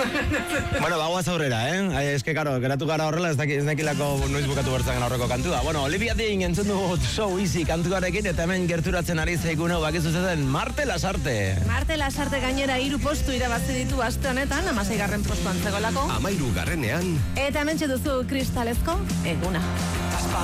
Bueno, bagoaz aurrera, Ez que, karo, geratu gara horrela, ez dakilako noiz bukatu bertzen aurreko kantua. Bueno, Olivia Dean entzun dugu So Easy kantuarekin, eta hemen gerturatzen ari zaiguna bakizu zen Marte Lasarte. Marte Lasarte gainera 3 postu irabazi ditu aste honetan, 16. postuan zegoelako. 13. Eta hementxe duzu kristalezko eguna.